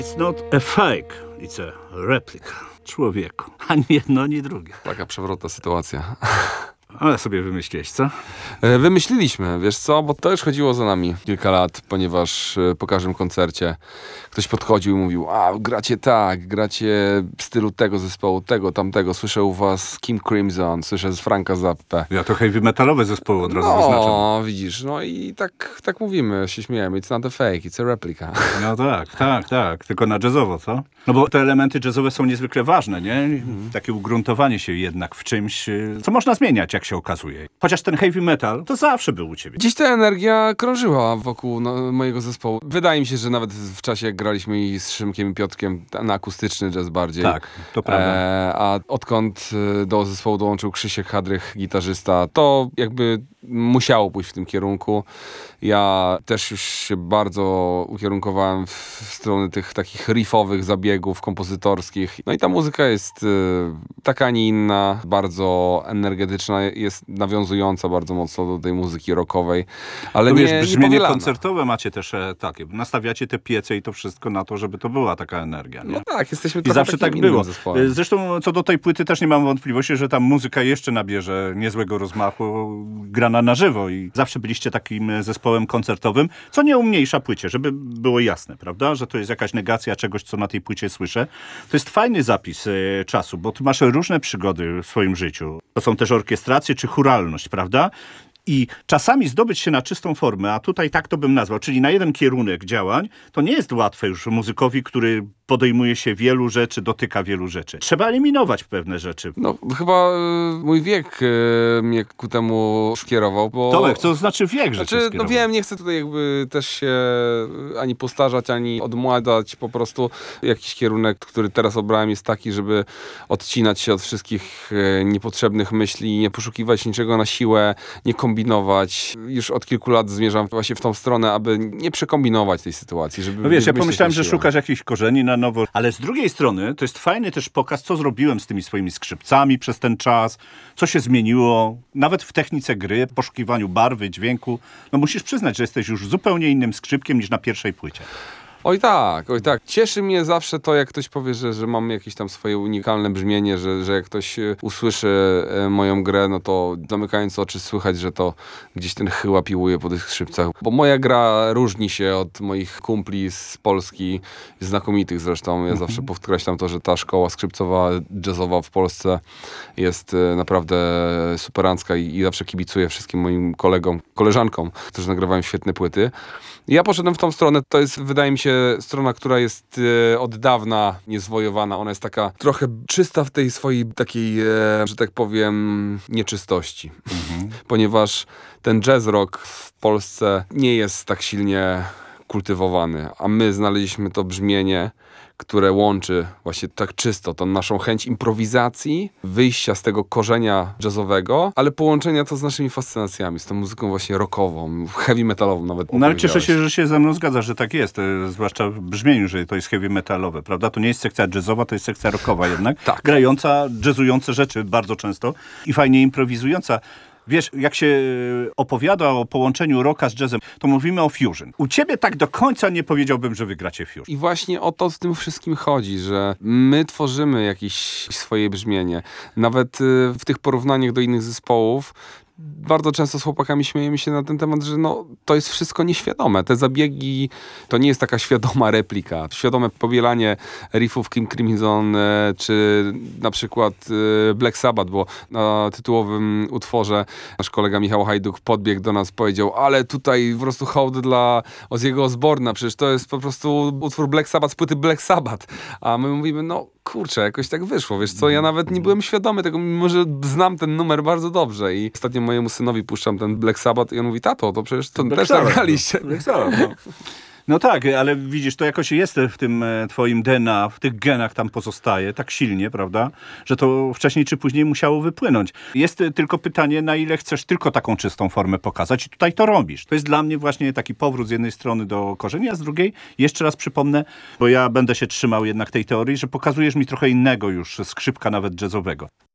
It's not a fake, it's a replica. Człowieku. Ani jedno, ani drugie. Taka przewrotna sytuacja. Ale sobie wymyśliłeś, co? Wymyśliliśmy, wiesz co, bo to już chodziło za nami kilka lat, ponieważ po każdym koncercie ktoś podchodził i mówił: a gracie tak, gracie w stylu tego zespołu, tego, tamtego, słyszę u was King Crimson, słyszę z Franka Zappę. Ja to heavy metalowe zespoły od razu wyznaczam. No, widzisz, no i tak mówimy, się śmiejemy, it's not a fake, it's a replica. No tak, tylko na jazzowo, co? No bo te elementy jazzowe są niezwykle ważne, nie? Takie ugruntowanie się jednak w czymś, co można zmieniać, jak się okazuje. Chociaż ten heavy metal to zawsze był u ciebie. Gdzieś ta energia krążyła wokół mojego zespołu. Wydaje mi się, że nawet w czasie, jak graliśmy i z Szymkiem i Piotrkiem na akustyczny jazz bardziej. Tak, to prawda. A odkąd do zespołu dołączył Krzysiek Hadrych, gitarzysta, to jakby musiało pójść w tym kierunku. Ja też już się bardzo ukierunkowałem w stronę tych takich riffowych zabiegów kompozytorskich. No i ta muzyka jest taka, a nie inna, bardzo energetyczna, jest nawiązująca bardzo mocno do tej muzyki rockowej, ale No wiesz, nie brzmienie powielana. koncertowe macie też takie. Nastawiacie te piece i to wszystko na to, żeby to była taka energia, nie? No tak, jesteśmy I trochę zawsze takim tak innym było. zespołem. Zresztą co do tej płyty też nie mam wątpliwości, że tam muzyka jeszcze nabierze niezłego rozmachu, grana na żywo i zawsze byliście takim zespołem koncertowym, co nie umniejsza płycie, żeby było jasne, prawda? Że to jest jakaś negacja czegoś, co na tej płycie słyszę. To jest fajny zapis czasu, bo ty masz różne przygody w swoim życiu. To są też orkiestracje czy chóralność, prawda? I czasami zdobyć się na czystą formę, a tutaj tak to bym nazwał, czyli na jeden kierunek działań, to nie jest łatwe już muzykowi, który podejmuje się wielu rzeczy, dotyka wielu rzeczy. Trzeba eliminować pewne rzeczy. No chyba mój wiek mnie ku temu skierował, bo... Tomek, co znaczy wiek, że cię No skierował? wiem, nie chcę tutaj jakby też się ani postarzać, ani odmładzać. Po prostu jakiś kierunek, który teraz obrałem, jest taki, żeby odcinać się od wszystkich niepotrzebnych myśli, nie poszukiwać niczego na siłę, nie kombinować. Już od kilku lat zmierzam właśnie w tą stronę, aby nie przekombinować tej sytuacji. Żeby No wiesz, ja myśleć pomyślałem, na że siłę. szukasz jakichś korzeni na nowo, ale z drugiej strony to jest fajny też pokaz, co zrobiłem z tymi swoimi skrzypcami przez ten czas, co się zmieniło, nawet w technice gry, poszukiwaniu barwy, dźwięku. No musisz przyznać, że jesteś już zupełnie innym skrzypkiem niż na pierwszej płycie. Oj tak. Cieszy mnie zawsze to, jak ktoś powie, że mam jakieś tam swoje unikalne brzmienie, że jak ktoś usłyszy moją grę, no to zamykając oczy słychać, że to gdzieś ten chyła piłuje po tych skrzypcach. Bo moja gra różni się od moich kumpli z Polski, znakomitych zresztą. Ja zawsze podkreślam to, że ta szkoła skrzypcowa, jazzowa w Polsce jest naprawdę superancka i zawsze kibicuję wszystkim moim kolegom, koleżankom, którzy nagrywają świetne płyty. Ja poszedłem w tą stronę, to jest, wydaje mi się, strona, która jest od dawna niezwojowana. Ona jest taka trochę czysta w tej swojej takiej, że tak powiem, nieczystości. Ponieważ ten jazz rock w Polsce nie jest tak silnie kultywowany, a my znaleźliśmy to brzmienie, które łączy właśnie tak czysto tą naszą chęć improwizacji, wyjścia z tego korzenia jazzowego, ale połączenia to z naszymi fascynacjami, z tą muzyką właśnie rockową, heavy metalową nawet. No ale cieszę się, że się ze mną zgadzasz, że tak jest, zwłaszcza w brzmieniu, że to jest heavy metalowe, prawda? To nie jest sekcja jazzowa, to jest sekcja rockowa jednak, Tak. grająca, jazzujące rzeczy bardzo często i fajnie improwizująca. Wiesz, jak się opowiada o połączeniu rocka z jazzem, to mówimy o fusion. U ciebie tak do końca nie powiedziałbym, że wygracie fusion. I właśnie o to z tym wszystkim chodzi, że my tworzymy jakieś swoje brzmienie. Nawet w tych porównaniach do innych zespołów bardzo często z chłopakami śmiejemy się na ten temat, że no, to jest wszystko nieświadome. Te zabiegi to nie jest taka świadoma replika. Świadome powielanie riffów King Crimson czy na przykład Black Sabbath, bo na tytułowym utworze nasz kolega Michał Hajduk podbiegł do nas, powiedział: ale tutaj po prostu hołd dla Ozzy'ego Osborna, przecież to jest po prostu utwór Black Sabbath z płyty Black Sabbath. A my mówimy, no kurczę, jakoś tak wyszło, wiesz co, ja nawet nie byłem świadomy tego, mimo że znam ten numer bardzo dobrze i ostatnio mojemu synowi puszczam ten Black Sabbath i on mówi: tato, to przecież to też tak graliście. No tak, ale widzisz, to jakoś jest w tym twoim DNA, w tych genach tam pozostaje tak silnie, prawda, że to wcześniej czy później musiało wypłynąć. Jest tylko pytanie, na ile chcesz tylko taką czystą formę pokazać i tutaj to robisz. To jest dla mnie właśnie taki powrót z jednej strony do korzeni, a z drugiej, jeszcze raz przypomnę, bo ja będę się trzymał jednak tej teorii, że pokazujesz mi trochę innego już skrzypka nawet jazzowego.